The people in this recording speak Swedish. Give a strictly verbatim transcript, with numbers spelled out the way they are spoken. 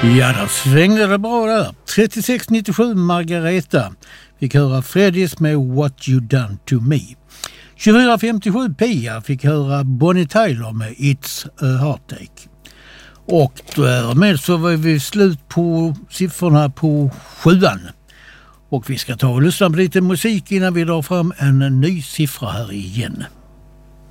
Ja, där svängde det bra där. trettiosex nittiosju Margareta fick höra Freddys med What You Done To Me. tjugofyra femtiosju Pia fick höra Bonnie Tyler med It's a Heartache. Och därmed så var vi slut på siffrorna på sjuan. Och vi ska ta och lyssna på lite musik innan vi drar fram en ny siffra här igen.